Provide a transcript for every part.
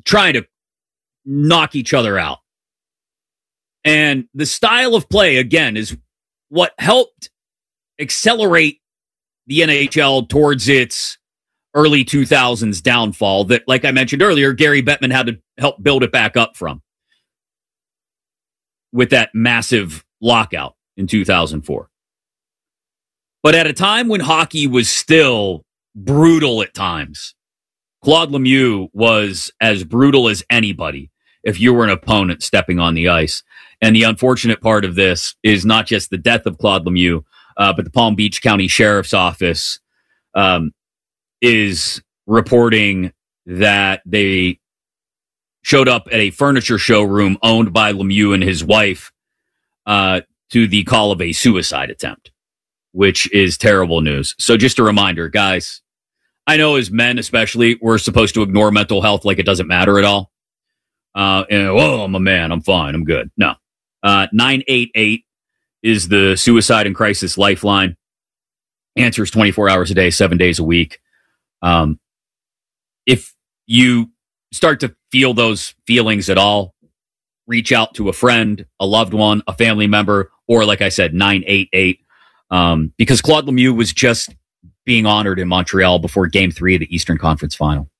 trying to knock each other out. And the style of play, again, is what helped accelerate the NHL towards its early 2000s downfall that, like I mentioned earlier, Gary Bettman had to help build it back up from with that massive lockout in 2004. But at a time when hockey was still brutal at times, Claude Lemieux was as brutal as anybody if you were an opponent stepping on the ice. And the unfortunate part of this is not just the death of Claude Lemieux, but the Palm Beach County Sheriff's Office is reporting that they showed up at a furniture showroom owned by Lemieux and his wife to the call of a suicide attempt, which is terrible news. So just a reminder, guys, I know as men especially, we're supposed to ignore mental health like it doesn't matter at all. I'm a man, I'm fine, I'm good. No. 988 is the suicide and crisis lifeline. Answers 24 hours a day, 7 days a week. If you start to feel those feelings at all, reach out to a friend, a loved one, a family member, or like I said, 988. Because Claude Lemieux was just being honored in Montreal before Game 3 of the Eastern Conference Final,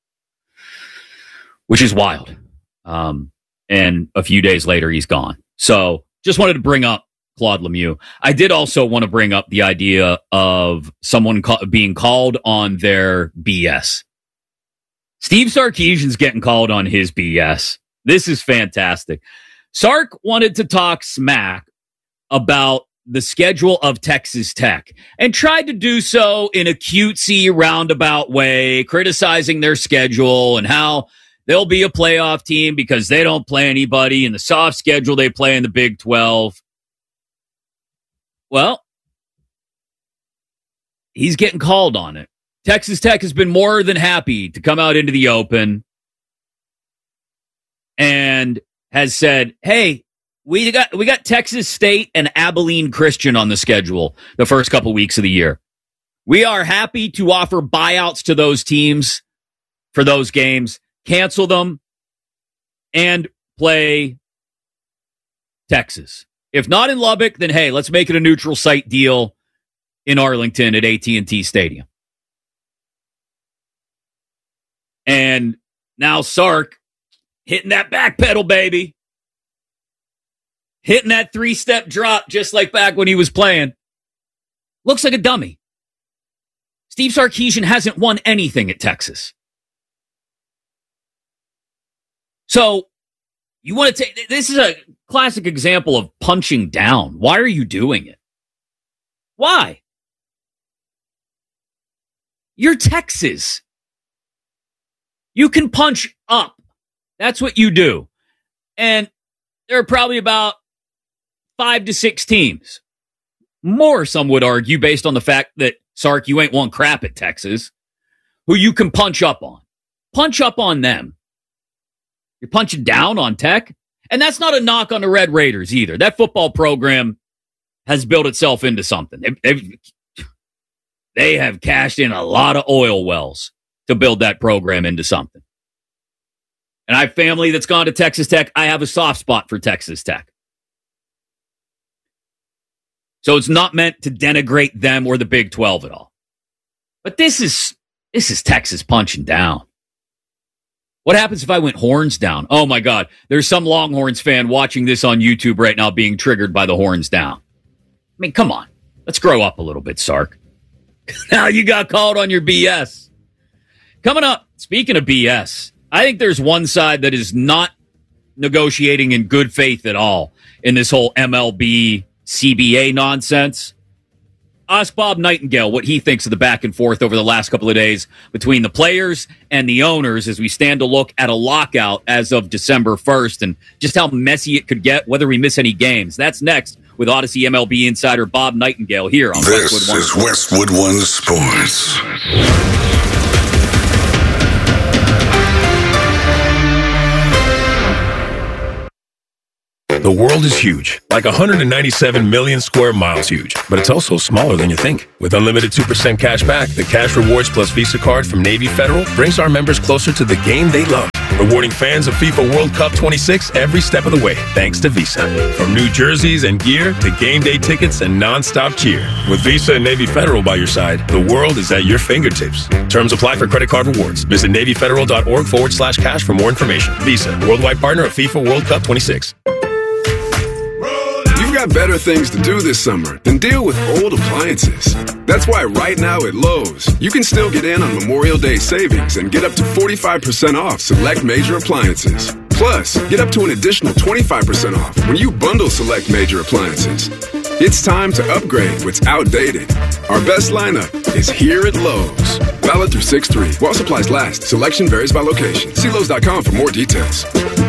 which is wild. And a few days later, he's gone. So just wanted to bring up Claude Lemieux. I did also want to bring up the idea of someone being called on their BS. Steve Sarkisian's getting called on his BS. This is fantastic. Sark wanted to talk smack about the schedule of Texas Tech and tried to do so in a cutesy roundabout way, criticizing their schedule and how they'll be a playoff team because they don't play anybody in the soft schedule they play in the Big 12. Well, he's getting called on it. Texas Tech has been more than happy to come out into the open and has said, hey, we got Texas State and Abilene Christian on the schedule the first couple weeks of the year. We are happy to offer buyouts to those teams for those games, cancel them, and play Texas. If not in Lubbock, then hey, let's make it a neutral site deal in Arlington at AT&T Stadium. And now Sark hitting that back pedal, baby. Hitting that 3-step drop just like back when he was playing. Looks like a dummy. Steve Sarkisian hasn't won anything at Texas. So you want to take, this is a classic example of punching down. Why are you doing it? Why? You're Texas. You can punch up. That's what you do. And there are probably about 5 to 6 teams. More, some would argue, based on the fact that, Sark, you ain't won crap at Texas, who you can punch up on. Punch up on them. You're punching down on Tech? And that's not a knock on the Red Raiders either. That football program has built itself into something. They have cashed in a lot of oil wells to build that program into something. And I have family that's gone to Texas Tech. I have a soft spot for Texas Tech. So it's not meant to denigrate them or the Big 12 at all. But this is Texas punching down. What happens if I went horns down? Oh my God. There's some Longhorns fan watching this on YouTube right now being triggered by the horns down. I mean, come on. Let's grow up a little bit, Sark. Now you got called on your BS. Coming up, speaking of BS, I think there's one side that is not negotiating in good faith at all in this whole MLB CBA nonsense. Ask Bob Nightingale what he thinks of the back and forth over the last couple of days between the players and the owners as we stand to look at a lockout as of December 1st and just how messy it could get, whether we miss any games. That's next with Odyssey MLB insider Bob Nightingale here on Westwood One. This is Westwood One Sports. The world is huge, like 197 million square miles huge, but it's also smaller than you think. With unlimited 2% cash back, the Cash Rewards Plus Visa card from Navy Federal brings our members closer to the game they love. rewarding fans of FIFA World Cup 26 every step of the way, thanks to Visa. From new jerseys and gear to game day tickets and nonstop cheer. With Visa and Navy Federal by your side, the world is at your fingertips. Terms apply for credit card rewards. Visit NavyFederal.org/cash for more information. Visa, worldwide partner of FIFA World Cup 26. You've got better things to do this summer than deal with old appliances. That's why right now at Lowe's, you can still get in on Memorial Day savings and get up to 45% off select major appliances. Plus, get up to an additional 25% off when you bundle select major appliances. It's time to upgrade what's outdated. Our best lineup is here at Lowe's. Valid through 6/3. While supplies last. Selection varies by location. See Lowe's.com for more details.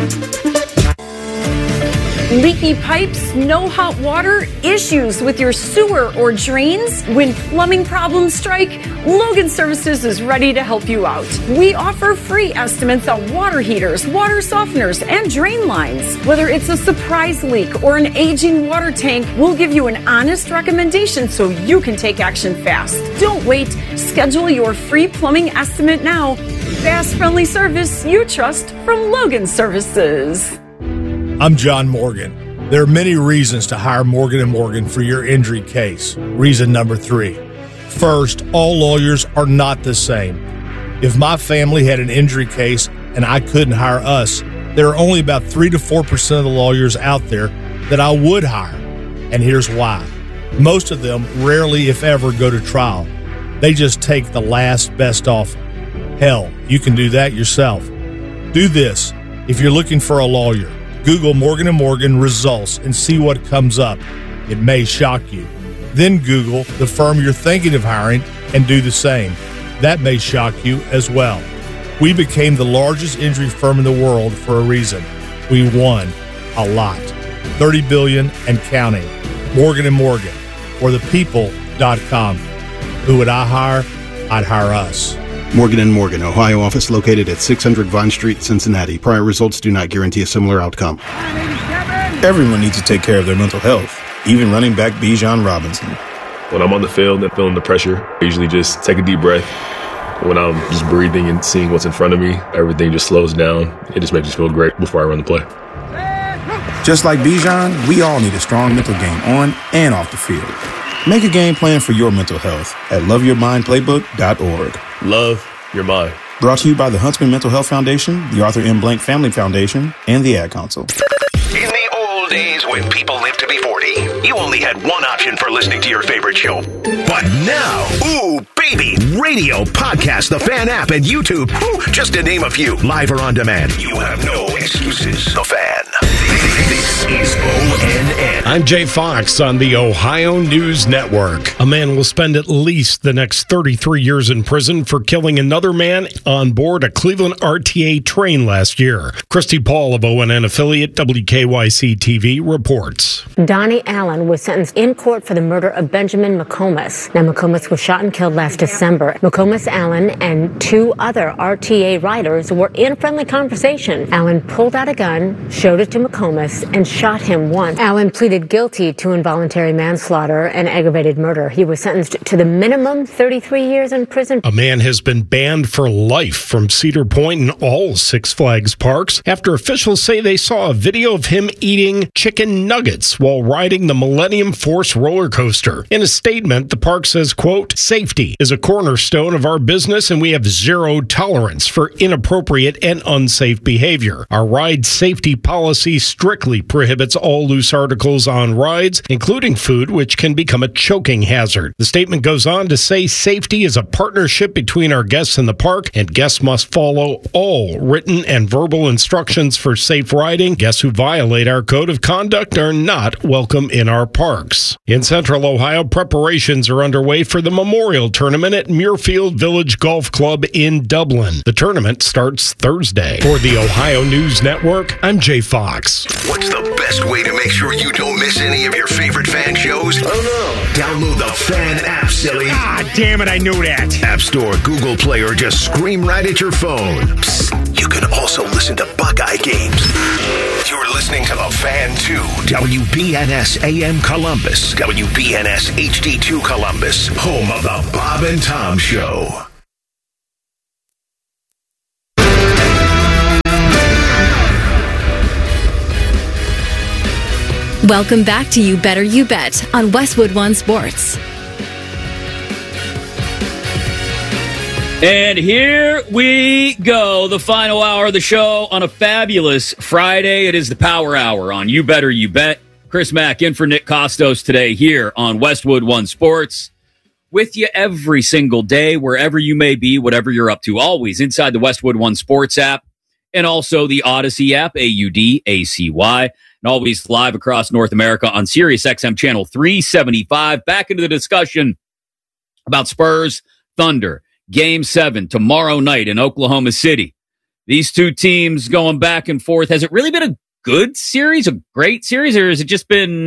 Leaky pipes, no hot water, issues with your sewer or drains? When plumbing problems strike, Logan Services is ready to help you out. We offer free estimates on water heaters, water softeners, and drain lines. Whether it's a surprise leak or an aging water tank, we'll give you an honest recommendation so you can take action fast. Don't wait. Schedule your free plumbing estimate now. Fast, friendly service you trust from Logan Services. I'm John Morgan. There are many reasons to hire Morgan & Morgan for your injury case. Reason number 3. First, all lawyers are not the same. If my family had an injury case and I couldn't hire us, there are only about 3 to 4% of the lawyers out there that I would hire. And here's why. Most of them rarely, if ever, go to trial. They just take the last best offer. Hell, you can do that yourself. Do this. If you're looking for a lawyer, Google Morgan & Morgan results and see what comes up. It may shock you. Then Google the firm you're thinking of hiring and do the same. That may shock you as well. We became the largest injury firm in the world for a reason. We won a lot. $30 billion and counting. Morgan & Morgan, or thepeople.com. Who would I hire? I'd hire us. Morgan & Morgan, Ohio office located at 600 Vine Street, Cincinnati. Prior results do not guarantee a similar outcome. Everyone needs to take care of their mental health, even running back Bijan Robinson. When I'm on the field and feeling the pressure, I usually just take a deep breath. When I'm just breathing and seeing what's in front of me, everything just slows down. It just makes me feel great before I run the play. Just like Bijan, we all need a strong mental game on and off the field. Make a game plan for your mental health at loveyourmindplaybook.org. Love your mind. Brought to you by the Huntsman Mental Health Foundation, the Arthur M. Blank Family Foundation, and the Ad Council. In the old days when people lived to be 40, you only had one option for listening to your favorite show. But now, ooh, baby, radio, podcast, the Fan app, and YouTube, just to name a few, live or on demand. You have no excuses. The Fan. This is ONN. I'm Jay Fox on the Ohio News Network. A man will spend at least the next 33 years in prison for killing another man on board a Cleveland RTA train last year. Christy Paul of ONN affiliate WKYC-TV reports. Donnie Allen was sentenced in court for the murder of Benjamin McComas. Now, McComas was shot and killed last December. McComas, Allen, and 2 other RTA riders were in friendly conversation. Allen pulled out a gun, showed it to McComas, and shot him once. Allen pleaded guilty to involuntary manslaughter and aggravated murder. He was sentenced to the minimum 33 years in prison. A man has been banned for life from Cedar Point and all Six Flags parks after officials say they saw a video of him eating chicken nuggets while riding the Millennium Force roller coaster. In a statement, the park says, quote, "Safety is a cornerstone of our business and we have zero tolerance for inappropriate and unsafe behavior. Our ride safety policy strictly prohibits all loose articles on rides, including food, which can become a choking hazard." The statement goes on to say safety is a partnership between our guests and the park, and guests must follow all written and verbal instructions for safe riding. Guests who violate our code of conduct are not welcome in our parks. In Central Ohio, preparations are underway for the Memorial Tournament at Muirfield Village Golf Club in Dublin. The tournament starts Thursday. For the Ohio News Network, I'm Jay Fox. What's the best way to make sure you don't miss any of your favorite Fan shows? Oh no. Download the Fan app, silly. Ah, damn it, I knew that. App Store, Google Play, or just scream right at your phone. Psst, you can also listen to Buckeye games. You're listening to the Fan 2, WBNS AM Columbus, WBNS HD2 Columbus, home of the Bob and Tom Show. Welcome back to You Better You Bet on Westwood One Sports. And here we go, the final hour of the show on a fabulous Friday. It is the Power Hour on You Better You Bet. Chris Mack in for Nick Costos today here on Westwood One Sports. With you every single day, wherever you may be, whatever you're up to, always inside the Westwood One Sports app and also the Odyssey app, AUDACY, and always live across North America on Sirius XM channel 375. Back into the discussion about Spurs Thunder. Game 7 tomorrow night in Oklahoma City. These two teams going back and forth. Has it really been a good series, a great series, or has it just been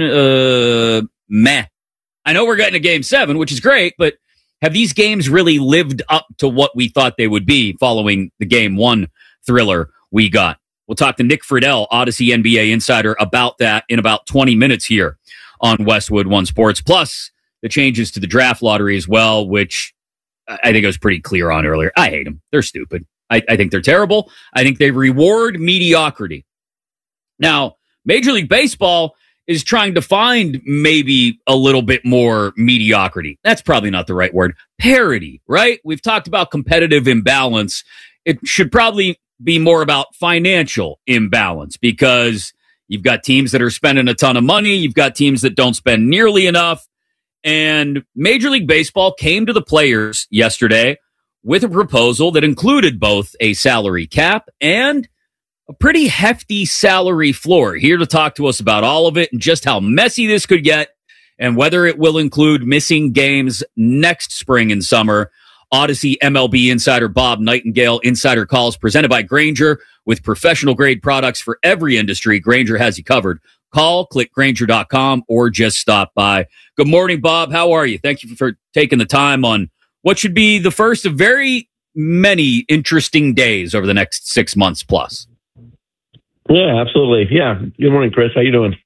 meh? I know we're getting a Game 7, which is great, but have these games really lived up to what we thought they would be following the Game 1 thriller we got? We'll talk to Nick Friedel, Odyssey NBA insider, about that in about 20 minutes here on Westwood One Sports. Plus, the changes to the draft lottery as well, which I think I was pretty clear on earlier. I hate them. They're stupid. I think they're terrible. I think they reward mediocrity. Now, Major League Baseball is trying to find maybe a little bit more mediocrity. That's probably not the right word. Parity, right? We've talked about competitive imbalance. It should probably be more about financial imbalance because you've got teams that are spending a ton of money. You've got teams that don't spend nearly enough. And Major League Baseball came to the players yesterday with a proposal that included both a salary cap and a pretty hefty salary floor. Here to talk to us about all of it and just how messy this could get and whether it will include missing games next spring and summer. Odyssey MLB insider Bob Nightingale. Insider Calls presented by Grainger. With professional grade products for every industry, Grainger has you covered. Call, click Grainger.com, or just stop by. Good morning, Bob. How are you? Thank you for taking the time on what should be the first of very many interesting days over the next 6 months plus. Yeah, absolutely. Yeah. Good morning, Chris. How you doing?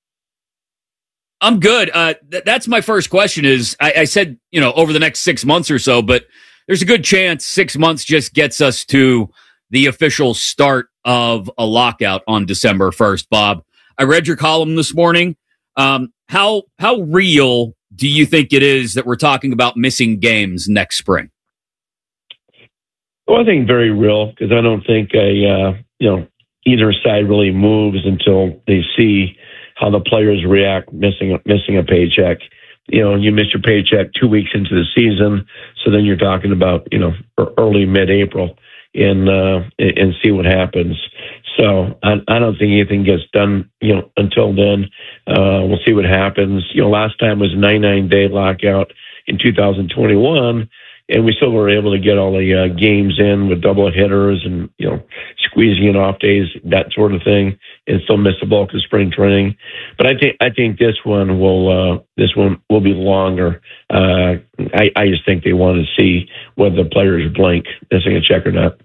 I'm good. That's my first question is, I said, over the next 6 months or so, but there's a good chance 6 months just gets us to the official start of a lockout on December 1st, Bob. I read your column this morning. How real do you think it is that we're talking about missing games next spring? Well, I think very real because I don't think either side really moves until they see how the players react missing a paycheck. You miss your paycheck 2 weeks into the season, so then you're talking about early mid-April and see what happens. So I don't think anything gets done, until then. We'll see what happens. Last time was a 99-day lockout in 2021, and we still were able to get all the games in with double hitters and, squeezing in off days, that sort of thing, and still miss the bulk of spring training. But I think this one will be longer. I just think they want to see whether the players blank missing a check or not.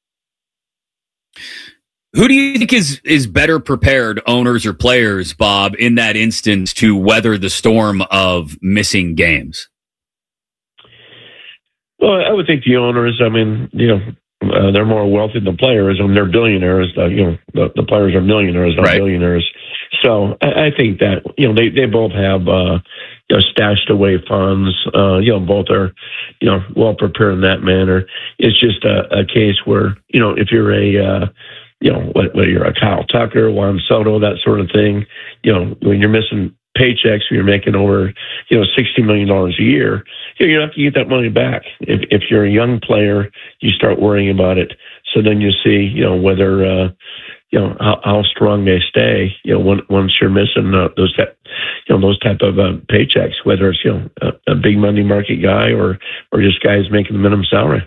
Who do you think is better prepared, owners or players, Bob, in that instance to weather the storm of missing games? Well, I would think the owners. I mean, they're more wealthy than the players, and they're billionaires. The players are millionaires, not billionaires. So I think that they both have stashed away funds. Both are well prepared in that manner. It's just a case where if you're whether you're a Kyle Tucker, Juan Soto, that sort of thing, when you're missing paychecks, when you're making over, $60 million a year, you have to get that money back. If you're a young player, you start worrying about it. So then you see, whether, how strong they stay, once you're missing those type of paychecks, whether it's, a big money market guy or just guys making the minimum salary.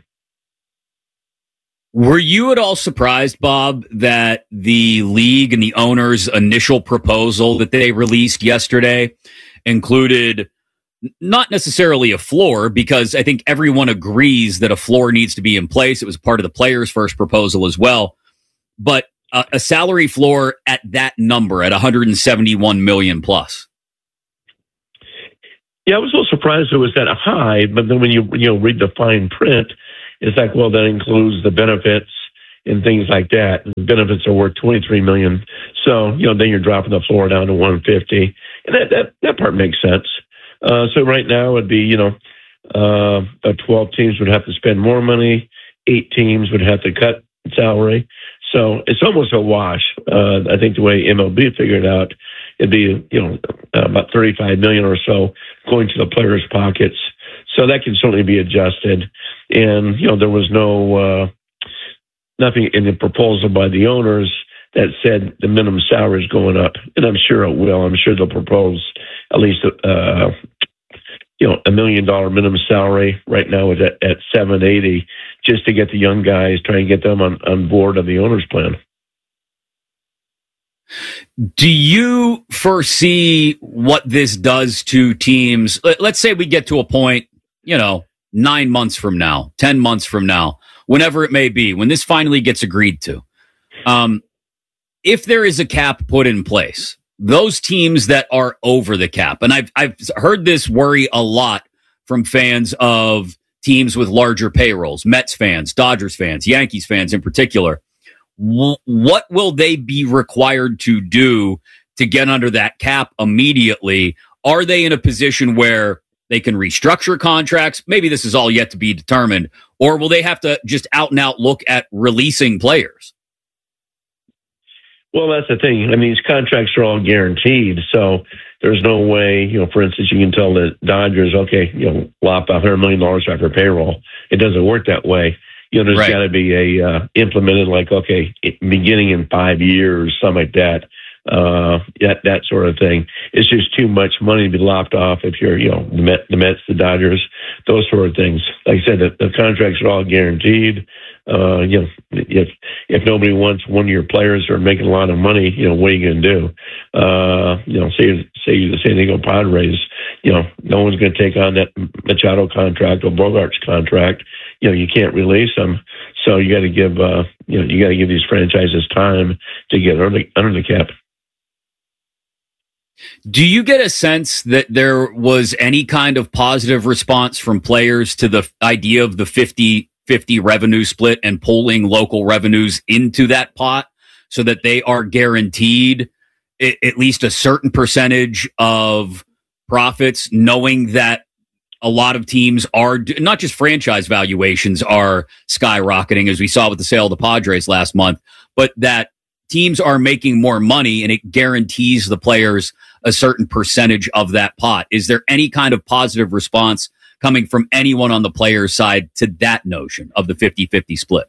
Were you at all surprised, Bob, that the league and the owners' initial proposal that they released yesterday included not necessarily a floor, because I think everyone agrees that a floor needs to be in place. It was part of the players' first proposal as well, but a salary floor at that number at $171 million plus. Yeah, I was a little surprised it was that high, but then when you read the fine print, it's like, well, that includes the benefits and things like that. And the benefits are worth $23 million. So, then you're dropping the floor down to 150. And that part makes sense. So right now it'd be, 12 teams would have to spend more money. 8 teams would have to cut salary. So it's almost a wash. I think the way MLB figured out, it'd be, about $35 million or so going to the players' pockets. So that can certainly be adjusted. And, there was nothing in the proposal by the owners that said the minimum salary is going up. And I'm sure it will. I'm sure they'll propose at least, $1 million minimum salary. Right now is at $780, just to get the young guys, try and get them on board of the owner's plan. Do you foresee what this does to teams? Let's say we get to a point, 9 months from now, 10 months from now, whenever it may be, when this finally gets agreed to. If there is a cap put in place, those teams that are over the cap, and I've heard this worry a lot from fans of teams with larger payrolls, Mets fans, Dodgers fans, Yankees fans in particular. What will they be required to do to get under that cap immediately? Are they in a position where they can restructure contracts? Maybe this is all yet to be determined. Or will they have to just out and out look at releasing players? Well, that's the thing. I mean, these contracts are all guaranteed. So there's no way, for instance, you can tell the Dodgers, okay, lop $100 million off their payroll. It doesn't work that way. There's got to be a implemented, like, okay, beginning in 5 years, something like that. That sort of thing. It's just too much money to be lopped off if you're, the Mets, the Dodgers, those sort of things. Like I said, the contracts are all guaranteed. If nobody wants one of your players who are making a lot of money, what are you going to do? Say the San Diego Padres, no one's going to take on that Machado contract or Bogart's contract. You can't release them. So you got to give, you got to give these franchises time to get under the cap. Do you get a sense that there was any kind of positive response from players to the idea of the 50-50 revenue split and pulling local revenues into that pot so that they are guaranteed at least a certain percentage of profits, knowing that a lot of teams are, not just franchise valuations are skyrocketing, as we saw with the sale of the Padres last month, but that teams are making more money and it guarantees the players a certain percentage of that pot? Is there any kind of positive response coming from anyone on the players' side to that notion of the 50-50 split?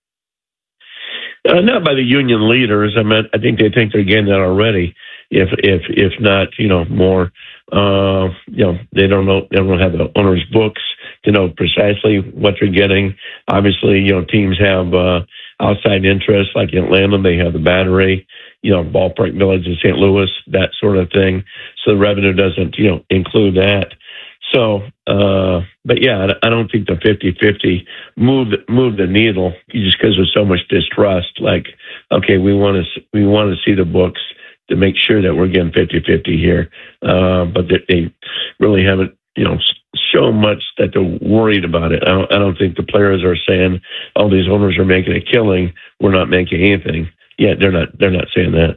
Not by the union leaders. I think they think they're getting that already. If not, more. They don't know. They don't have the owner's books to know precisely what they're getting. Obviously, teams have outside interests, like in Atlanta, they have the Battery, Ballpark Village in St. Louis, that sort of thing. So the revenue doesn't, include that. So, but yeah, I don't think the 50-50 moved the needle just because there's so much distrust. Like, okay, we want to see the books to make sure that we're getting 50-50 here. But they really haven't, shown much that they're worried about it. I don't think the players are saying, oh, these owners are making a killing, we're not making anything. Yeah, they're not saying that.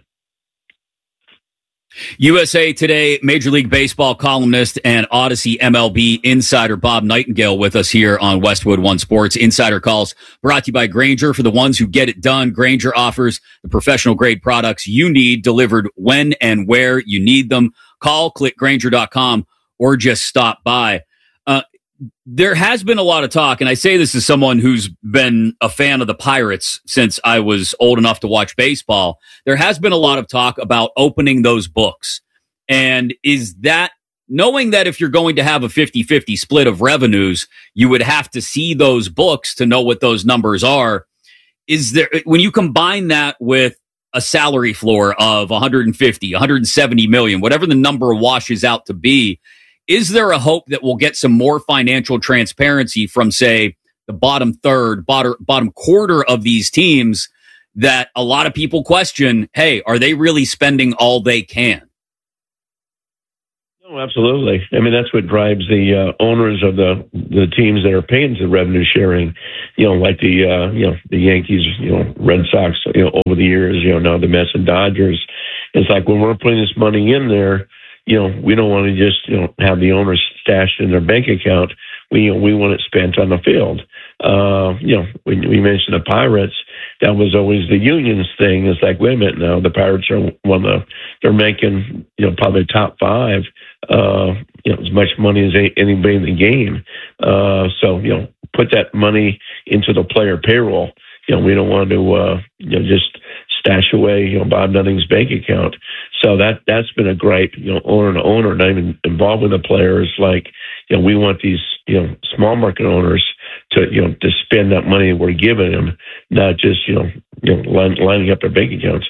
USA Today Major League Baseball columnist and Odyssey MLB insider Bob Nightingale with us here on Westwood One Sports. Insider Calls brought to you by Grainger. For the ones who get it done, Grainger offers the professional grade products you need delivered when and where you need them. Call, click Grainger.com, or just stop by. There has been a lot of talk, and I say this as someone who's been a fan of the Pirates since I was old enough to watch baseball. There has been a lot of talk about opening those books. And is that, knowing that if you're going to have a 50-50 split of revenues, you would have to see those books to know what those numbers are. Is there, when you combine that with a salary floor of 150, 170 million, whatever the number washes out to be, is there a hope that we'll get some more financial transparency from, say, the bottom third, bottom quarter of these teams that a lot of people question, hey, are they really spending all they can? Oh, absolutely. I mean, that's what drives the owners of the teams that are paying the revenue sharing. Like the Yankees, Red Sox, over the years, now the Mets and Dodgers. It's like when we're putting this money in there, we don't want to just have the owners stashed in their bank account. We want it spent on the field. We mentioned the Pirates. That was always the Union's thing. It's like, wait a minute now, the Pirates are they're making, probably top 5, as much money as anybody in the game. So, put that money into the player payroll. We don't want to, just stash away, Bob Nunning's bank account. So that's been a gripe, owner to owner, not even involved with the players. Like, we want these, small market owners to spend that money we're giving them, not just, lining up their bank accounts.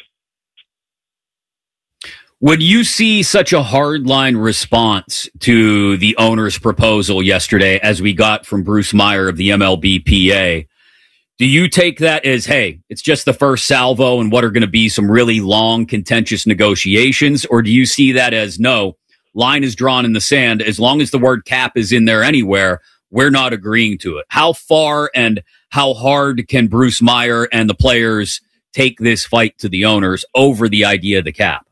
When you see such a hardline response to the owner's proposal yesterday, as we got from Bruce Meyer of the MLBPA, do you take that as, hey, it's just the first salvo and what are going to be some really long, contentious negotiations? Or do you see that as, no, line is drawn in the sand. As long as the word cap is in there anywhere, we're not agreeing to it? How far and how hard can Bruce Meyer and the players take this fight to the owners over the idea of the cap?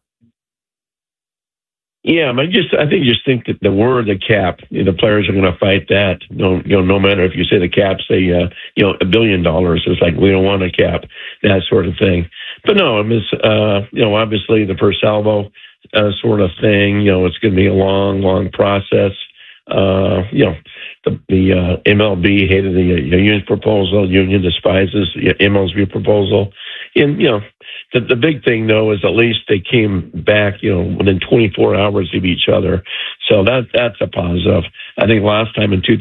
Yeah, I think that the word the cap, the players are going to fight that. No matter if you say the cap, say $1 billion, it's like we don't want a cap, that sort of thing. But no, obviously the first salvo sort of thing. It's going to be a long process. The MLB hated the union's proposal. Union despises the MLB proposal, and The big thing, though, is at least they came back, within 24 hours of each other. So that's a positive. I think last time in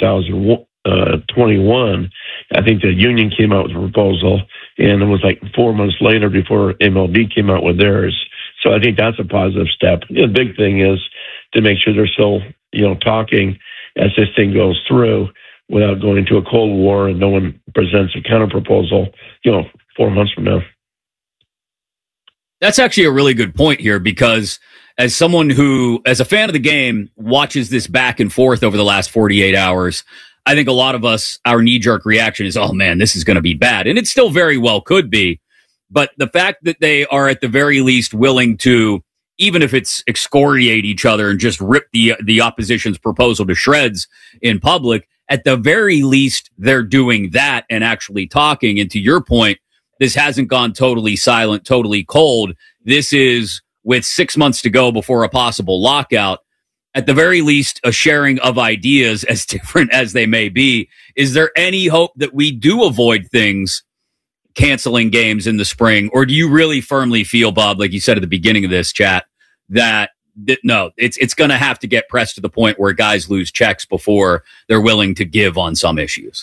2021, I think the union came out with a proposal, and it was like 4 months later before MLB came out with theirs. So I think that's a positive step. The big thing is to make sure they're still, talking as this thing goes through without going into a Cold War and no one presents a counter proposal, 4 months from now. That's actually a really good point here, because as someone who, as a fan of the game, watches this back and forth over the last 48 hours, I think a lot of us, our knee-jerk reaction is, oh man, this is going to be bad. And it still very well could be. But the fact that they are at the very least willing to, even if it's excoriate each other and just rip the opposition's proposal to shreds in public, at the very least, they're doing that and actually talking. And to your point, this hasn't gone totally silent, totally cold. This is, with 6 months to go before a possible lockout, at the very least, a sharing of ideas, as different as they may be. Is there any hope that we do avoid things, canceling games in the spring? Or do you really firmly feel, Bob, like you said at the beginning of this chat, that no, it's going to have to get pressed to the point where guys lose checks before they're willing to give on some issues?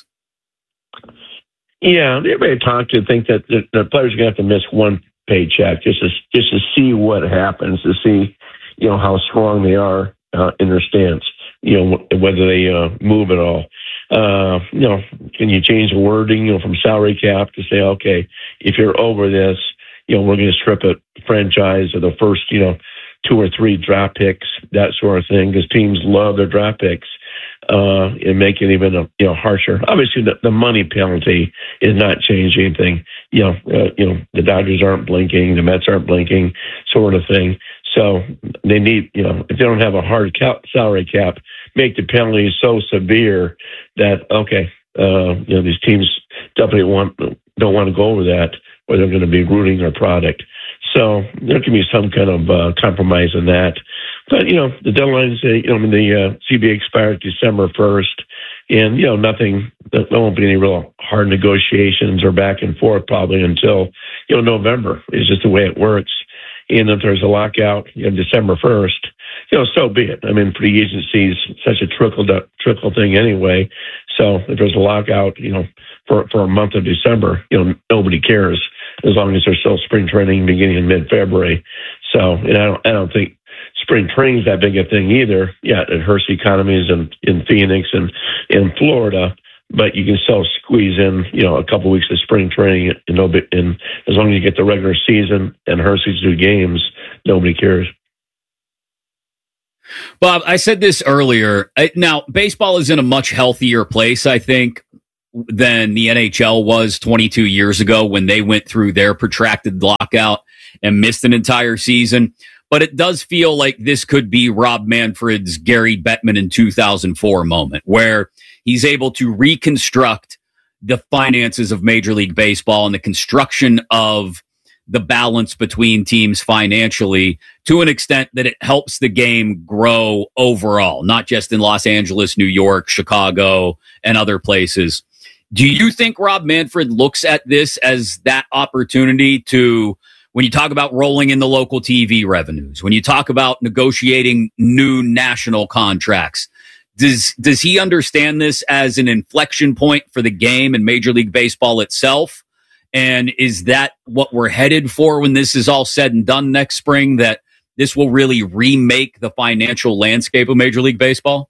Yeah, everybody talked to think that the players are going to have to miss one paycheck just to see what happens, to see how strong they are in their stance, whether they move at all. Can you change the wording from salary cap to say, okay, if you're over this, we're going to strip a franchise of the first 2 or 3 draft picks, that sort of thing, because teams love their draft picks. And make it even harsher. Obviously, the money penalty is not changing anything. The Dodgers aren't blinking, the Mets aren't blinking, sort of thing. So they need, if they don't have a hard salary cap, make the penalties so severe that these teams definitely don't want to go over that, or they're going to be ruining their product. So there can be some kind of compromise in that. But, the deadline is, the CBA expires December 1st, and, nothing, there won't be any real hard negotiations or back and forth probably until, November. It's just the way it works. And if there's a lockout, December 1st, so be it. I mean, for the agencies, such a trickle thing anyway. So if there's a lockout, for a month of December, nobody cares, as long as there's still spring training beginning in mid-February. So, and I don't think spring training is that big a thing either. Yeah, it hurts economies in Phoenix and in Florida, but you can still squeeze in, a couple weeks of spring training, and as long as you get the regular season and Hershey's 2 games, nobody cares. Bob, I said this earlier. Now, baseball is in a much healthier place, I think, than the NHL was 22 years ago when they went through their protracted lockout and missed an entire season. But it does feel like this could be Rob Manfred's Gary Bettman in 2004 moment, where he's able to reconstruct the finances of Major League Baseball and the construction of the balance between teams financially to an extent that it helps the game grow overall, not just in Los Angeles, New York, Chicago, and other places. Do you think Rob Manfred looks at this as that opportunity to, when you talk about rolling in the local TV revenues, when you talk about negotiating new national contracts, does he understand this as an inflection point for the game and Major League Baseball itself? And is that what we're headed for when this is all said and done next spring, that this will really remake the financial landscape of Major League Baseball?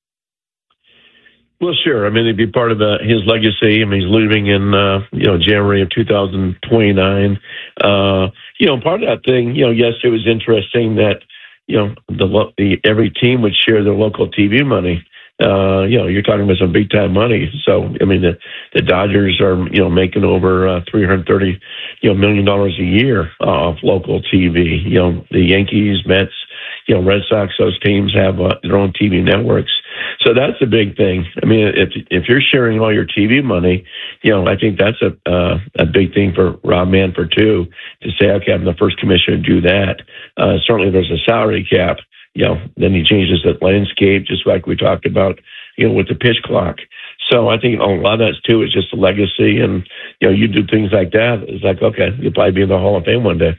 Well, sure. I mean, it'd be part of his legacy. I mean, he's leaving in, January of 2029. Part of that thing, yes, it was interesting that, every team would share their local TV money. You're talking about some big time money. So, I mean, the Dodgers are, making over $330 million a year off local TV. The Yankees, Mets, Red Sox, those teams have their own TV networks. So that's a big thing. I mean, if you're sharing all your TV money, I think that's a big thing for Rob Manfred too, to say, okay, I'm the first commissioner to do that. Certainly there's a salary cap. Then he changes that landscape, just like we talked about, with the pitch clock. So I think a lot of that too is just a legacy. And, you do things like that. It's like, okay, you'll probably be in the Hall of Fame one day.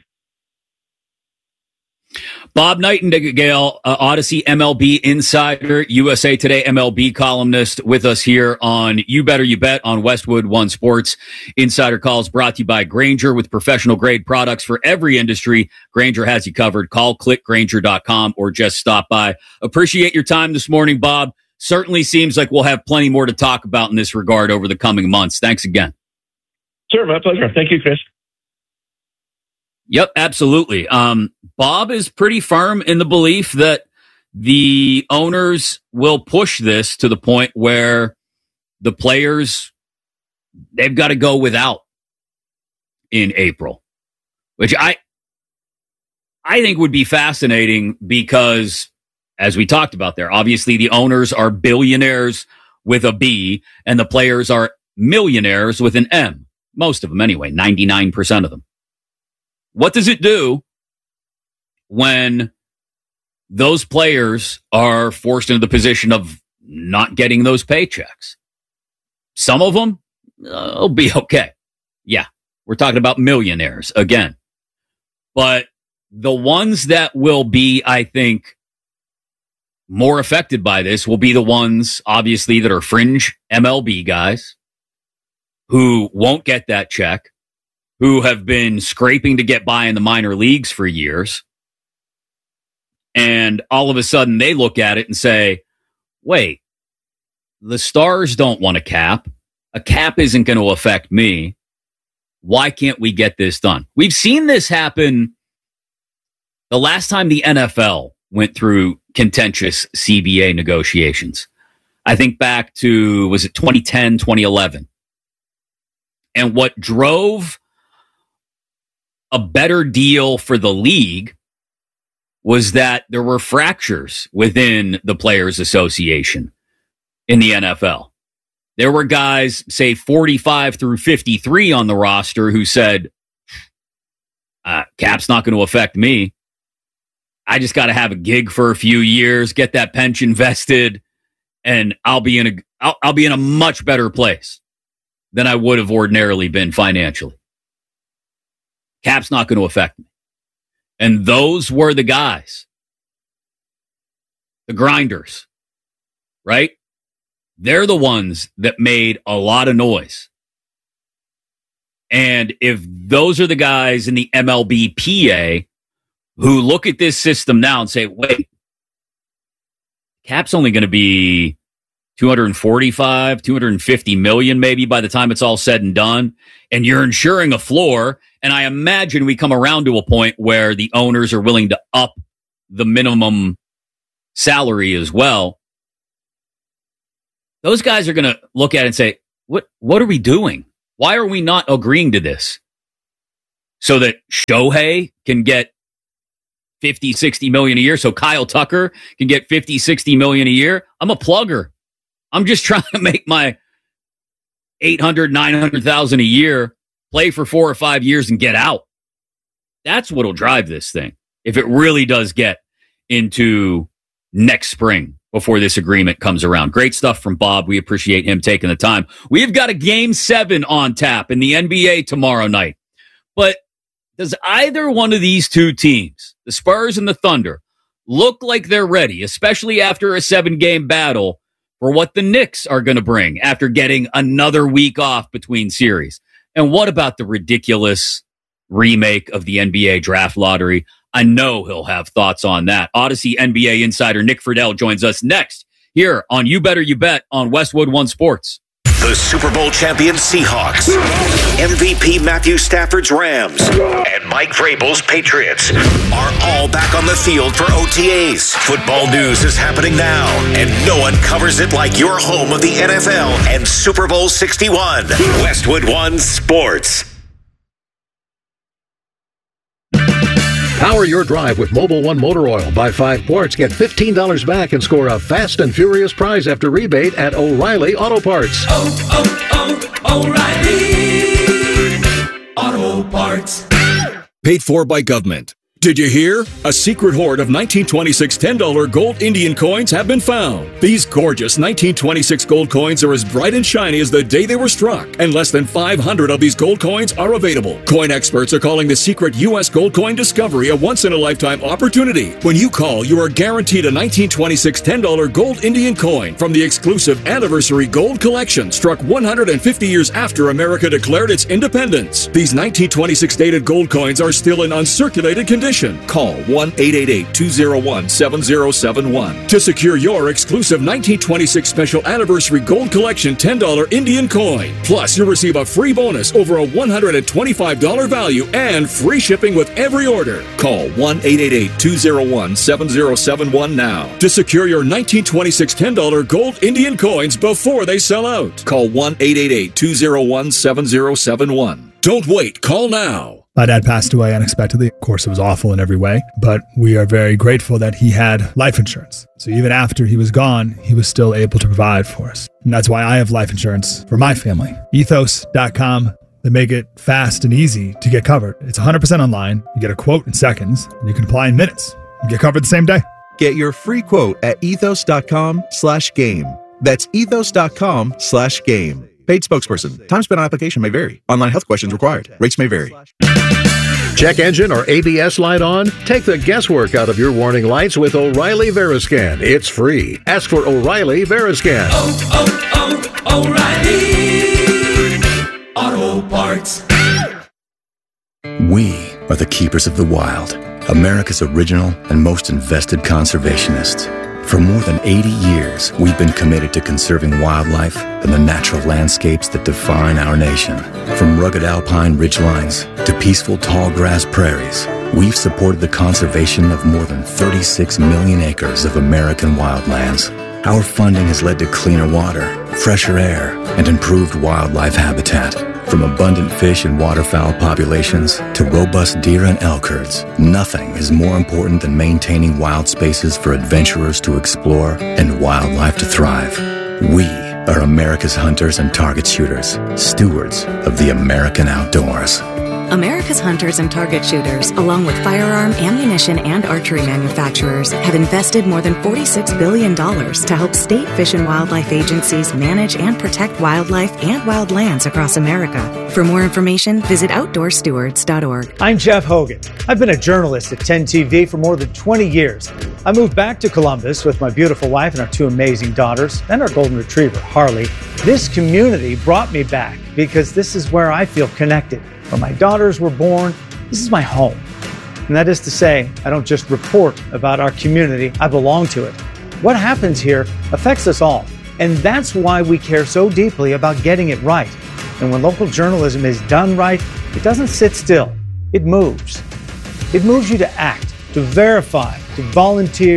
Bob Nightingale, Odyssey MLB insider, USA Today MLB columnist, with us here on You Better You Bet on Westwood One Sports. Insider Calls brought to you by Grainger, with professional grade products for every industry. Grainger has you covered. Call clickgrainger.com or just stop by. Appreciate your time this morning, Bob. Certainly seems like we'll have plenty more to talk about in this regard over the coming months. Thanks again. Sure, my pleasure. Thank you, Chris. Yep, absolutely. Bob is pretty firm in the belief that the owners will push this to the point where the players, they've got to go without in April, which I think would be fascinating because, as we talked about there, obviously the owners are billionaires with a B and the players are millionaires with an M. Most of them anyway, 99% of them. What does it do when those players are forced into the position of not getting those paychecks? Some of them will be okay. Yeah, we're talking about millionaires again. But the ones that will be, I think, more affected by this will be the ones, obviously, that are fringe MLB guys who won't get that check, who have been scraping to get by in the minor leagues for years. And all of a sudden they look at it and say, wait, the Stars don't want a cap. A cap isn't going to affect me. Why can't we get this done? We've seen this happen the last time the NFL went through contentious CBA negotiations. I think back to, was it 2010, 2011? And what drove a better deal for the league was that there were fractures within the Players Association in the NFL. There were guys, say 45 through 53 on the roster who said, cap's not going to affect me. I just got to have a gig for a few years, get that pension vested, and I'll be in a much better place than I would have ordinarily been financially. Cap's not going to affect me. And those were the guys, the grinders, right? They're the ones that made a lot of noise. And if those are the guys in the MLBPA who look at this system now and say, wait, cap's only going to be 245, 250 million maybe by the time it's all said and done, and you're ensuring a floor. And I imagine we come around to a point where the owners are willing to up the minimum salary as well. Those guys are going to look at it and say, what are we doing? Why are we not agreeing to this? So that Shohei can get 50, 60 million a year. So Kyle Tucker can get 50, 60 million a year. I'm a plugger. I'm just trying to make my 800, 900,000 a year, play for 4 or 5 years and get out. That's what'll drive this thing. If it really does get into next spring before this agreement comes around. Great stuff from Bob. We appreciate him taking the time. We've got a Game 7 on tap in the NBA tomorrow night. But does either one of these two teams, the Spurs and the Thunder, look like they're ready, especially after a 7-game battle, for what the Knicks are going to bring after getting another week off between series? And what about the ridiculous remake of the NBA draft lottery? I know he'll have thoughts on that. Odyssey NBA insider Nick Friedel joins us next here on You Better You Bet on Westwood One Sports. The Super Bowl champion Seahawks, MVP Matthew Stafford's Rams, and Mike Vrabel's Patriots are all back on the field for OTAs. Football news is happening now, and no one covers it like your home of the NFL and Super Bowl 61. Westwood One Sports. Power your drive with Mobil 1 Motor Oil. Buy 5 quarts, get $15 back, and score a fast and furious prize after rebate at O'Reilly Auto Parts. O'Reilly Auto Parts. Paid for by government. Did you hear? A secret hoard of 1926 $10 gold Indian coins have been found. These gorgeous 1926 gold coins are as bright and shiny as the day they were struck, and less than 500 of these gold coins are available. Coin experts are calling the secret U.S. gold coin discovery a once-in-a-lifetime opportunity. When you call, you are guaranteed a 1926 $10 gold Indian coin from the exclusive Anniversary Gold Collection, struck 150 years after America declared its independence. These 1926 dated gold coins are still in uncirculated condition. Call 1-888-201-7071 to secure your exclusive 1926 Special Anniversary Gold Collection $10 Indian coin. Plus, you'll receive a free bonus over a $125 value and free shipping with every order. Call 1-888-201-7071 now to secure your 1926 $10 gold Indian coins before they sell out. Call 1-888-201-7071. Don't wait. Call now. My dad passed away unexpectedly. Of course, it was awful in every way, but we are very grateful that he had life insurance. So even after he was gone, he was still able to provide for us. And that's why I have life insurance for my family. Ethos.com. They make it fast and easy to get covered. It's 100% online. You get a quote in seconds, and you can apply in minutes. You get covered the same day. Get your free quote at ethos.com/game. That's ethos.com/game. Paid spokesperson. Time spent on application may vary. Online health questions required. Rates may vary. Check engine or ABS light on? Take the guesswork out of your warning lights with O'Reilly Veriscan. It's free. Ask for O'Reilly Veriscan. O'Reilly Auto Parts. We are the keepers of the wild, America's original and most invested conservationists. For more than 80 years, we've been committed to conserving wildlife and the natural landscapes that define our nation. From rugged alpine ridgelines to peaceful tall grass prairies, we've supported the conservation of more than 36 million acres of American wildlands. Our funding has led to cleaner water, fresher air, and improved wildlife habitat. From abundant fish and waterfowl populations to robust deer and elk herds, nothing is more important than maintaining wild spaces for adventurers to explore and wildlife to thrive. We are America's hunters and target shooters, stewards of the American outdoors. America's hunters and target shooters, along with firearm, ammunition, and archery manufacturers, have invested more than $46 billion to help state fish and wildlife agencies manage and protect wildlife and wildlands across America. For more information, visit OutdoorStewards.org. I'm Jeff Hogan. I've been a journalist at 10 TV for more than 20 years. I moved back to Columbus with my beautiful wife and our 2 amazing daughters and our golden retriever, Harley. This community brought me back because this is where I feel connected. Where my daughters were born, this is my home. And that is to say, I don't just report about our community, I belong to it. What happens here affects us all. And that's why we care so deeply about getting it right. And when local journalism is done right, it doesn't sit still, it moves. It moves you to act, to verify, to volunteer,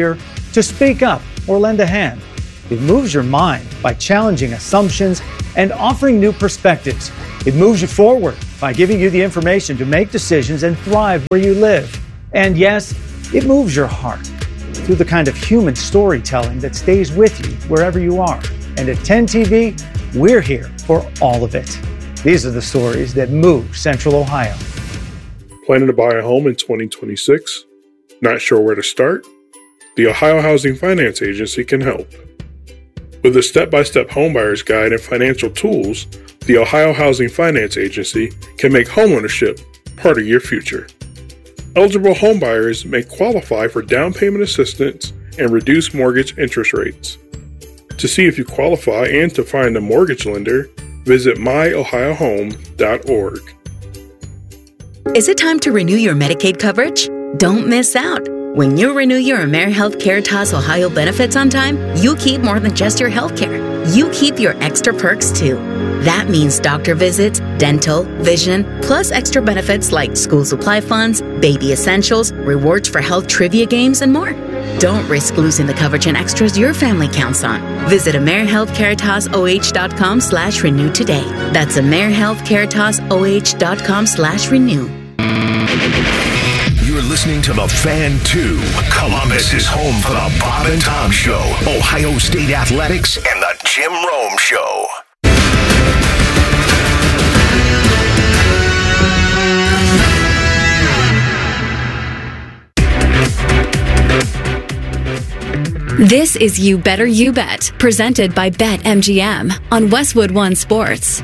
to speak up or lend a hand. It moves your mind by challenging assumptions and offering new perspectives. It moves you forward by giving you the information to make decisions and thrive where you live. And yes, it moves your heart through the kind of human storytelling that stays with you wherever you are. And at 10 TV, we're here for all of it. These are the stories that move Central Ohio. Planning to buy a home in 2026? Not sure where to start? The Ohio Housing Finance Agency can help. With a step-by-step homebuyer's guide and financial tools, the Ohio Housing Finance Agency can make homeownership part of your future. Eligible homebuyers may qualify for down payment assistance and reduced mortgage interest rates. To see if you qualify and to find a mortgage lender, visit myohiohome.org. Is it time to renew your Medicaid coverage? Don't miss out. When you renew your AmeriHealth Caritas Ohio benefits on time, you keep more than just your health care. You keep your extra perks too. That means doctor visits, dental, vision, plus extra benefits like school supply funds, baby essentials, rewards for health trivia games, and more. Don't risk losing the coverage and extras your family counts on. Visit AmeriHealthCaritasOH.com/renew today. That's AmeriHealthCaritasOH.com/renew. You're listening to The Fan 2. Columbus is home for the Bob and Tom Show, Ohio State Athletics, and the Jim Rome Show. This is You Better You Bet, presented by BetMGM on Westwood One Sports.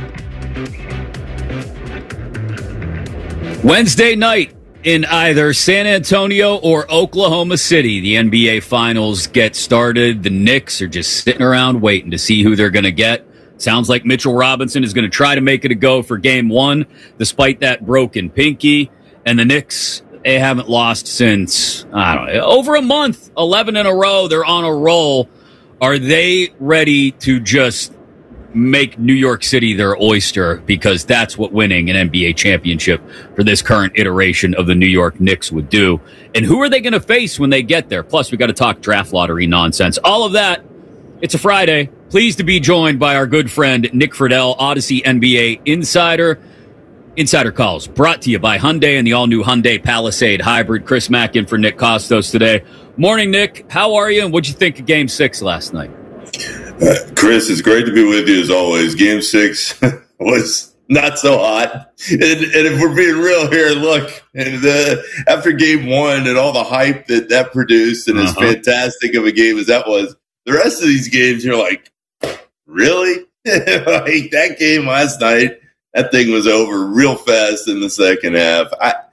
Wednesday night in either San Antonio or Oklahoma City, the NBA Finals get started. The Knicks are just sitting around waiting to see who they're going to get. Sounds like Mitchell Robinson is going to try to make it a go for Game 1, despite that broken pinky. And the Knicks, they haven't lost since, I don't know, over a month, 11 in a row. They're on a roll. Are they ready to just make New York City their oyster? Because that's what winning an NBA championship for this current iteration of the New York Knicks would do. And who are they going to face when they get there? Plus, we got to talk draft lottery nonsense. All of that. It's a Friday. Pleased to be joined by our good friend Nick Friedel, Odyssey NBA Insider. Insider Calls brought to you by Hyundai and the all-new Hyundai Palisade Hybrid. Chris Mack in for Nick Kostos today. Morning, Nick. How are you, and what'd you think of Game 6 last night? Chris, it's great to be with you as always. Game 6 was not so hot. And if we're being real here, look, after Game 1 and all the hype that produced and as fantastic of a game as that was, the rest of these games, you're like, really? Like that game last night, that thing was over real fast in the second half.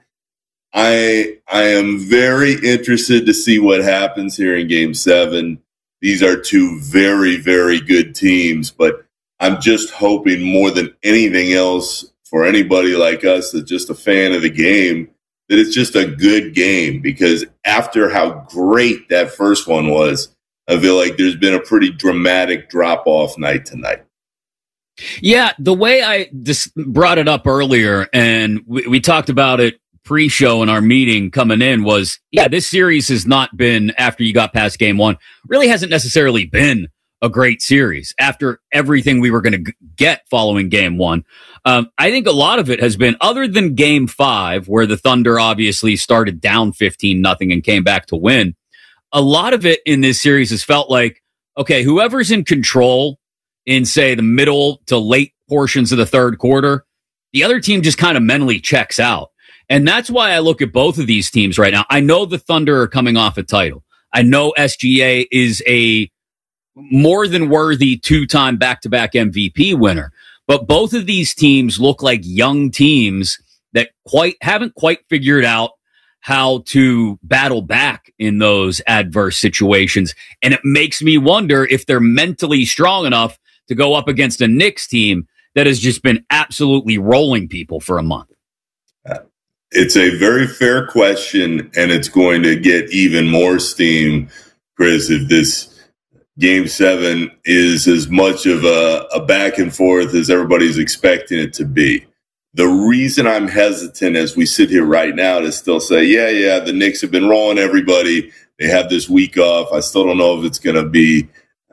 I am very interested to see what happens here in Game 7. These are two very, very good teams, but I'm just hoping more than anything else for anybody like us that's just a fan of the game, that it's just a good game, because after how great that first one was, I feel like there's been a pretty dramatic drop-off night tonight. Yeah, the way I just brought it up earlier, and we talked about it pre-show in our meeting coming in, was, yeah, this series has not been, after you got past Game 1, really hasn't necessarily been a great series after everything we were going to get following Game 1. I think a lot of it has been, other than Game 5, where the Thunder obviously started down 15-0 and came back to win, a lot of it in this series has felt like, okay, whoever's in control in, say, the middle to late portions of the third quarter, the other team just kind of mentally checks out. And that's why I look at both of these teams right now. I know the Thunder are coming off a title. I know SGA is a more than worthy two-time back-to-back MVP winner. But both of these teams look like young teams that haven't quite figured out how to battle back in those adverse situations. And it makes me wonder if they're mentally strong enough to go up against a Knicks team that has just been absolutely rolling people for a month. It's a very fair question, and it's going to get even more steam, Chris, if this Game 7 is as much of a back and forth as everybody's expecting it to be. The reason I'm hesitant as we sit here right now to still say, yeah, the Knicks have been rolling everybody. They have this week off. I still don't know if it's going to be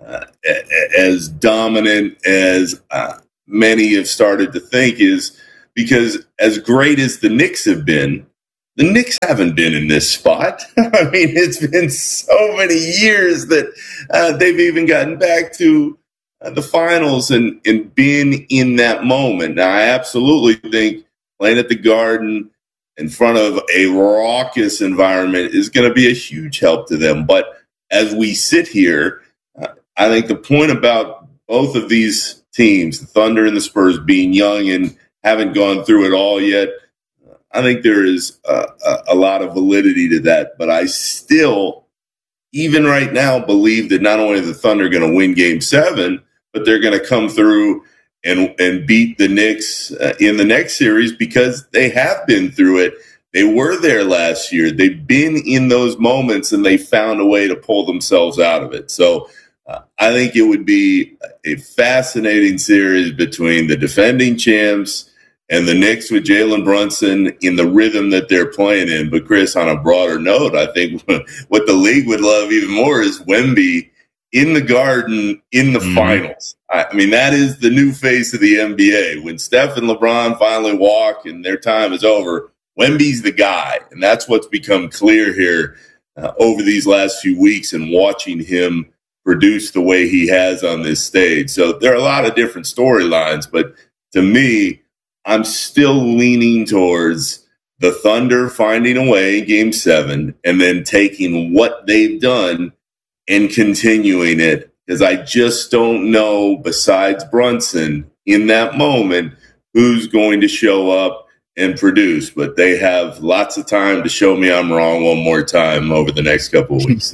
as dominant as many have started to think, is because as great as the Knicks have been, the Knicks haven't been in this spot. I mean, it's been so many years that they've even gotten back to the finals and being in that moment. Now, I absolutely think playing at the Garden in front of a raucous environment is going to be a huge help to them. But as we sit here, I think the point about both of these teams, the Thunder and the Spurs, being young and haven't gone through it all yet, I think there is a lot of validity to that. But I still, even right now, believe that not only are the Thunder going to win Game 7, but they're going to come through and beat the Knicks in the next series, because they have been through it. They were there last year. They've been in those moments, and they found a way to pull themselves out of it. So I think it would be a fascinating series between the defending champs and the Knicks with Jalen Brunson in the rhythm that they're playing in. But, Chris, on a broader note, I think what the league would love even more is Wemby in the Garden in the finals. I mean, that is the new face of the NBA. When Steph and LeBron finally walk and their time is over, Wemby's the guy. And that's what's become clear here over these last few weeks and watching him produce the way he has on this stage. So there are a lot of different storylines, but to me, I'm still leaning towards the Thunder finding a way in Game 7 and then taking what they've done and continuing it, because I just don't know, besides Brunson in that moment, who's going to show up and produce. But they have lots of time to show me I'm wrong one more time over the next couple of weeks.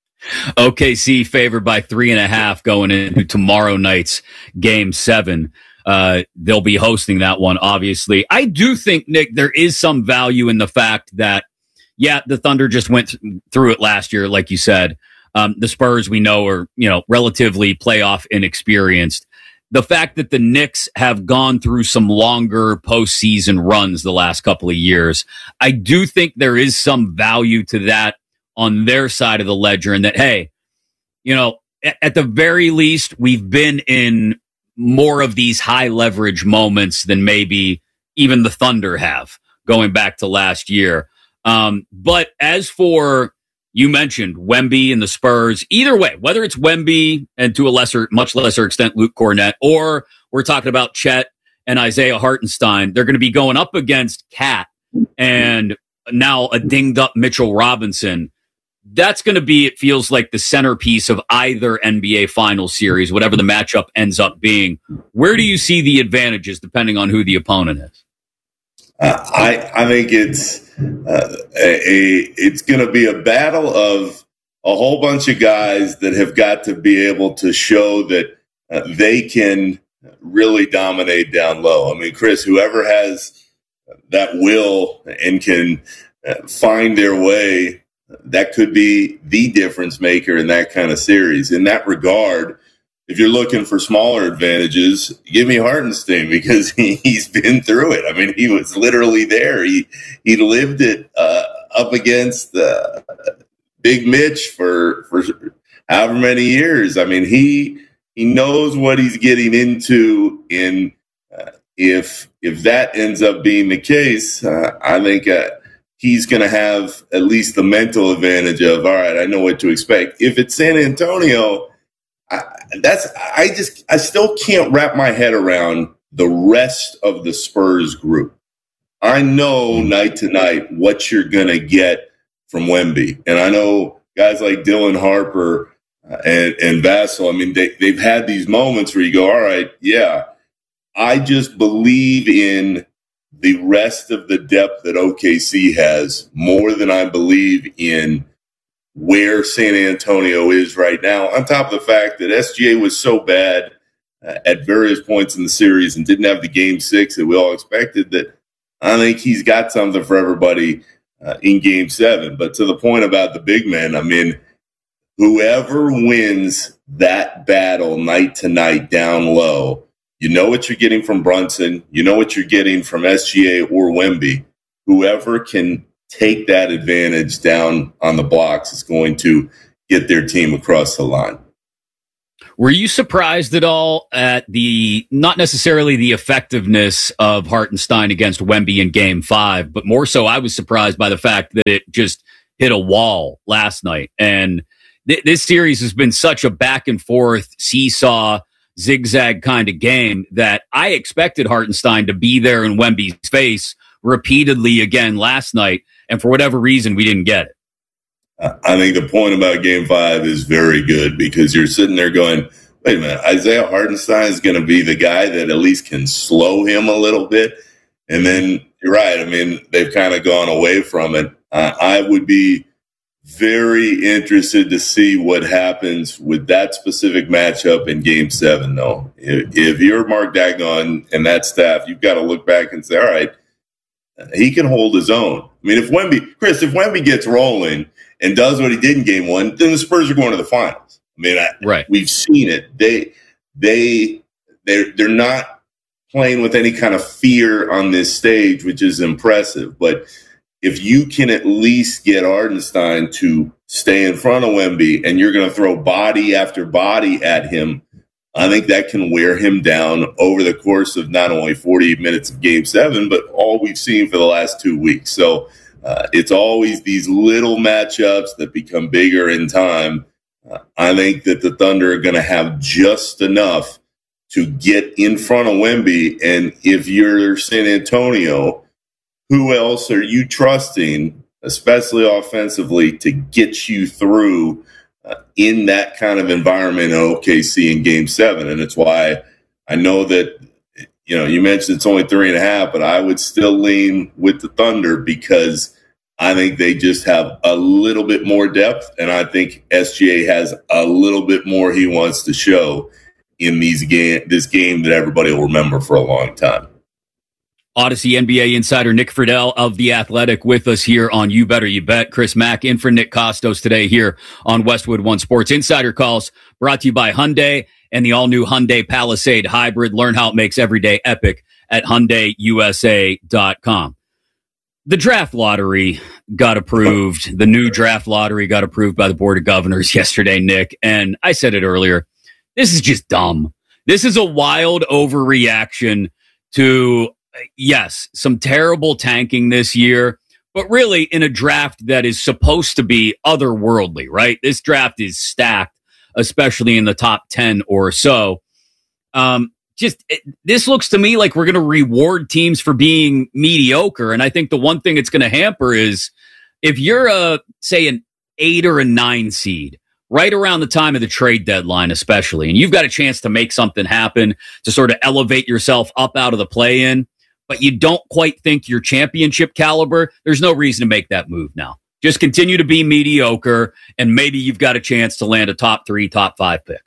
OKC favored by 3.5 going into tomorrow night's Game 7. They'll be hosting that one, obviously. I do think, Nick, there is some value in the fact that, yeah, the Thunder just went through it last year, like you said. The Spurs, we know, are, relatively playoff inexperienced. The fact that the Knicks have gone through some longer postseason runs the last couple of years, I do think there is some value to that on their side of the ledger, and that, hey, at the very least, we've been in more of these high leverage moments than maybe even the Thunder have going back to last year. But as for, you mentioned Wemby and the Spurs, either way, whether it's Wemby and to a much lesser extent, Luke Cornett, or we're talking about Chet and Isaiah Hartenstein, they're going to be going up against Cat and now a dinged up Mitchell Robinson. That's going to be, it feels like, the centerpiece of either NBA Finals series, whatever the matchup ends up being. Where do you see the advantages depending on who the opponent is? I think it's going to be a battle of a whole bunch of guys that have got to be able to show that they can really dominate down low. I mean, Chris, whoever has that will and can find their way, that could be the difference maker in that kind of series. In that regard, if you're looking for smaller advantages, give me Hartenstein, because he's been through it. I mean, he was literally there. He lived it up against Big Mitch for however many years. I mean, he knows what he's getting into. And if that ends up being the case, I think he's going to have at least the mental advantage of, all right, I know what to expect. If it's San Antonio, I still can't wrap my head around the rest of the Spurs group. I know night to night what you're going to get from Wemby. And I know guys like Dylan Harper and Vassell, I mean, they've had these moments where you go, all right, yeah, I just believe in the rest of the depth that OKC has more than I believe in where San Antonio is right now, on top of the fact that SGA was so bad at various points in the series and didn't have the Game 6 that we all expected, that I think he's got something for everybody in Game 7. But to the point about the big men, I mean, whoever wins that battle night to night down low, you know what you're getting from Brunson. You know what you're getting from SGA or Wemby. Whoever can take that advantage down on the blocks is going to get their team across the line. Were you surprised at all at not necessarily the effectiveness of Hartenstein against Wemby in Game 5, but more so I was surprised by the fact that it just hit a wall last night. And this series has been such a back and forth seesaw, zigzag kind of game that I expected Hartenstein to be there in Wemby's face repeatedly again last night. And for whatever reason, we didn't get it. I think the point about Game 5 is very good because you're sitting there going, wait a minute, Isaiah Hartenstein is going to be the guy that at least can slow him a little bit. And then you're right. I mean, they've kind of gone away from it. I would be very interested to see what happens with that specific matchup in Game 7, though. If you're Mark Daigneault and that staff, you've got to look back and say, all right, he can hold his own. I mean, if Wemby gets rolling and does what he did in Game 1, then the Spurs are going to the finals. I mean, we've seen it. They're not playing with any kind of fear on this stage, which is impressive. But if you can at least get Hartenstein to stay in front of Wemby and you're going to throw body after body at him, I think that can wear him down over the course of not only 48 minutes of Game 7, but all we've seen for the last 2 weeks. So it's always these little matchups that become bigger in time. I think that the Thunder are going to have just enough to get in front of Wemby. And if you're San Antonio, who else are you trusting, especially offensively, to get you through in that kind of environment in OKC in Game 7? And it's why I know that, you mentioned it's only 3.5, but I would still lean with the Thunder because I think they just have a little bit more depth, and I think SGA has a little bit more he wants to show in this game that everybody will remember for a long time. Odyssey NBA insider Nick Friedel of The Athletic with us here on You Better You Bet. Chris Mack in for Nick Costos today here on Westwood One Sports. Insider Calls brought to you by Hyundai and the all-new Hyundai Palisade Hybrid. Learn how it makes every day epic at HyundaiUSA.com. The draft lottery got approved. The new draft lottery got approved by the Board of Governors yesterday, Nick. And I said it earlier. This is just dumb. This is a wild overreaction to, yes, some terrible tanking this year, but really in a draft that is supposed to be otherworldly, right? This draft is stacked, especially in the top 10 or so. This looks to me like we're going to reward teams for being mediocre. And I think the one thing it's going to hamper is if you're say an 8 or a 9 seed, right around the time of the trade deadline, especially, and you've got a chance to make something happen to sort of elevate yourself up out of the play-in, but you don't quite think you're championship caliber, there's no reason to make that move now. Just continue to be mediocre, and maybe you've got a chance to land a top 3, top 5 pick.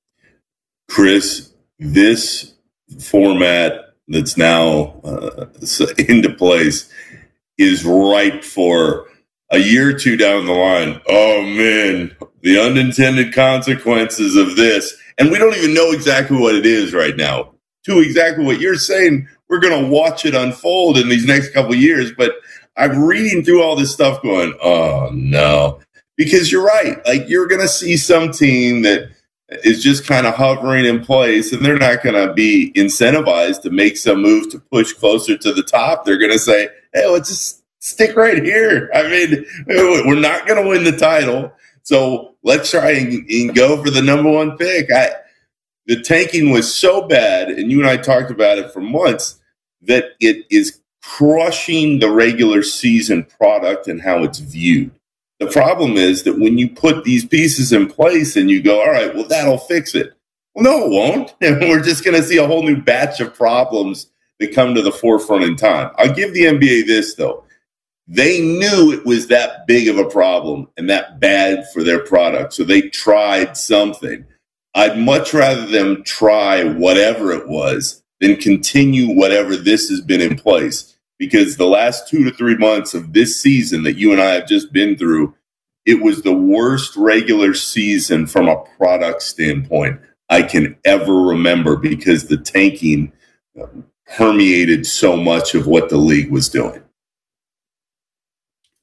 Chris, this format that's now into place is ripe for a year or two down the line. Oh, man, the unintended consequences of this. And we don't even know exactly what it is right now. To exactly what you're saying, we're going to watch it unfold in these next couple of years. But I'm reading through all this stuff going, oh, no. Because you're right. Like, you're going to see some team that is just kind of hovering in place, and they're not going to be incentivized to make some move to push closer to the top. They're going to say, hey, let's just stick right here. I mean, we're not going to win the title, so let's try and go for the number 1 pick. The tanking was so bad, and you and I talked about it for months, that it is crushing the regular season product and how it's viewed. The problem is that when you put these pieces in place and you go, all right, well, that'll fix it. Well, no, it won't. And we're just going to see a whole new batch of problems that come to the forefront in time. I'll give the NBA this, though. They knew it was that big of a problem and that bad for their product, so they tried something. I'd much rather them try whatever it was than continue whatever this has been in place. Because the last 2 to 3 months of this season that you and I have just been through, it was the worst regular season from a product standpoint I can ever remember because the tanking permeated so much of what the league was doing.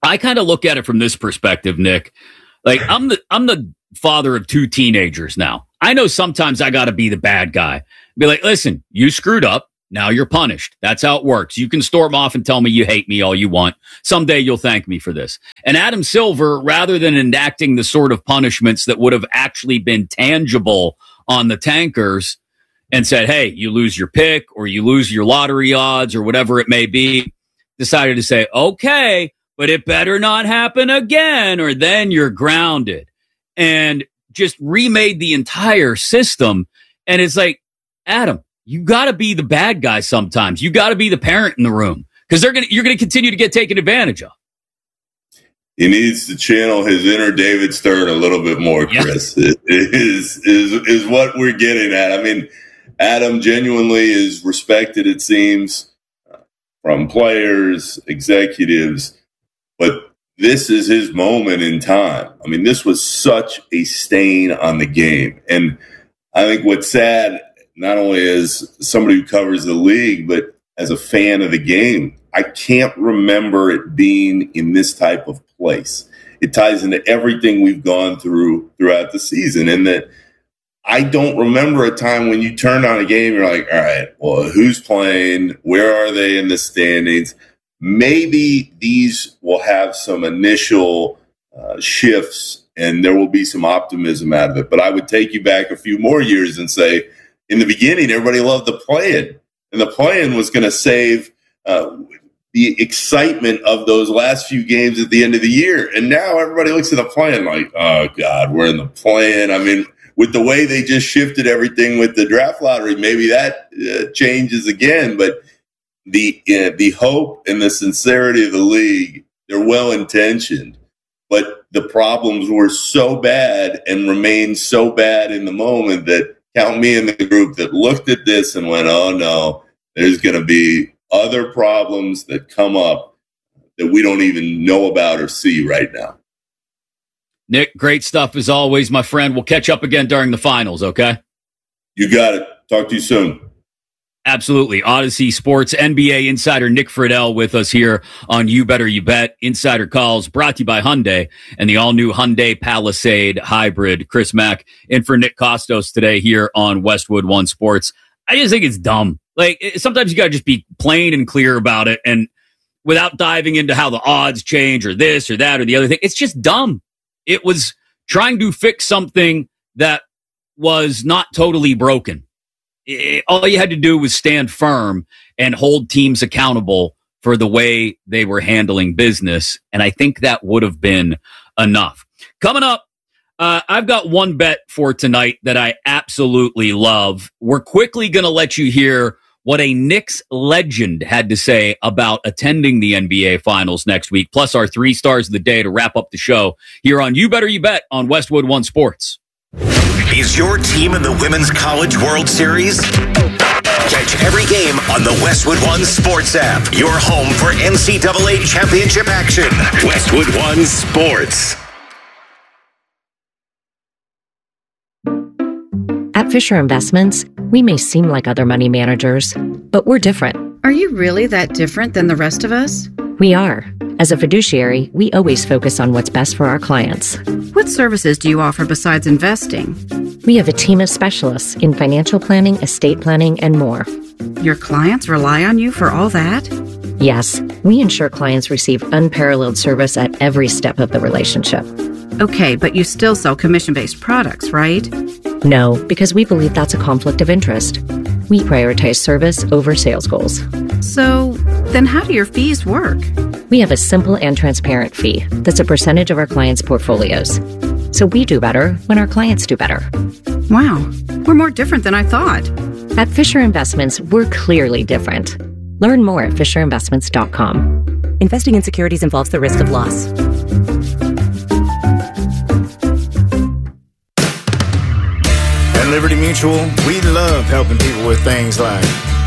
I kind of look at it from this perspective, Nick. Like, I'm the father of 2 teenagers now. I know sometimes I got to be the bad guy. Be like, listen, you screwed up. Now you're punished. That's how it works. You can storm off and tell me you hate me all you want. Someday you'll thank me for this. And Adam Silver, rather than enacting the sort of punishments that would have actually been tangible on the tankers and said, hey, you lose your pick or you lose your lottery odds or whatever it may be, decided to say, okay, but it better not happen again or then you're grounded. And just remade the entire system. And it's like, Adam, you got to be the bad guy sometimes. You got to be the parent in the room because you're going to continue to get taken advantage of. He needs to channel his inner David Stern a little bit more, Chris. Yeah. Is what we're getting at. I mean, Adam genuinely is respected, it seems, from players, executives, but this is his moment in time. I mean, this was such a stain on the game. And I think what's sad, not only as somebody who covers the league, but as a fan of the game, I can't remember it being in this type of place. It ties into everything we've gone through throughout the season. And that I don't remember a time when you turn on a game, you're like, all right, well, who's playing? Where are they in the standings? Maybe these will have some initial shifts and there will be some optimism out of it. But I would take you back a few more years and say, in the beginning, everybody loved the play-in, and the play-in was going to save the excitement of those last few games at the end of the year. And now everybody looks at the play-in like, oh, God, we're in the play-in. I mean, with the way they just shifted everything with the draft lottery, maybe that changes again. But the hope and the sincerity of the league, they're well-intentioned. But the problems were so bad and remain so bad in the moment that count me in the group that looked at this and went, oh, no, there's going to be other problems that come up that we don't even know about or see right now. Nick, great stuff as always, my friend. We'll catch up again during the finals, okay? You got it. Talk to you soon. Absolutely. Odyssey Sports NBA insider Nick Friedel with us here on You Better You Bet. Insider Calls brought to you by Hyundai and the all-new Hyundai Palisade Hybrid. Chris Mack in for Nick Kostos today here on Westwood One Sports. I just think it's dumb. Like, sometimes you got to just be plain and clear about it, and without diving into how the odds change or this or that or the other thing, it's just dumb. It was trying to fix something that was not totally broken. All you had to do was stand firm and hold teams accountable for the way they were handling business. And I think that would have been enough. Coming up, I've got one bet for tonight that I absolutely love. We're quickly going to let you hear what a Knicks legend had to say about attending the NBA Finals next week, plus our 3 stars of the day to wrap up the show here on You Better You Bet on Westwood One Sports. Is your team in the Women's College World Series? Catch every game on the Westwood One Sports app. Your home for NCAA championship action. Westwood One Sports. At Fisher Investments, we may seem like other money managers, but we're different. Are you really that different than the rest of us? We are. As a fiduciary, we always focus on what's best for our clients. What services do you offer besides investing? We have a team of specialists in financial planning, estate planning, and more. Your clients rely on you for all that? Yes, we ensure clients receive unparalleled service at every step of the relationship. Okay, but you still sell commission-based products, right? No, because we believe that's a conflict of interest. We prioritize service over sales goals. So, then how do your fees work? We have a simple and transparent fee that's a percentage of our clients' portfolios. So we do better when our clients do better. Wow, we're more different than I thought. At Fisher Investments, we're clearly different. Learn more at FisherInvestments.com. Investing in securities involves the risk of loss. At Liberty Mutual, we love helping people with things like